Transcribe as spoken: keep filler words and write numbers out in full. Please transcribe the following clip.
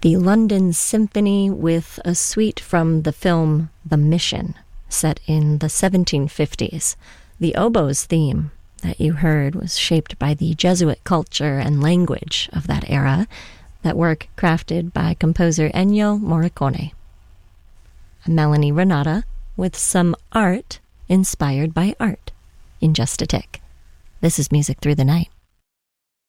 The London Symphony with a suite from the film The Mission, set in the seventeen fifties. The oboe's theme that you heard was shaped by the Jesuit culture and language of that era, that work crafted by composer Ennio Morricone. Melanie Renata with some art inspired by art in just a tick. This is Music Through the Night.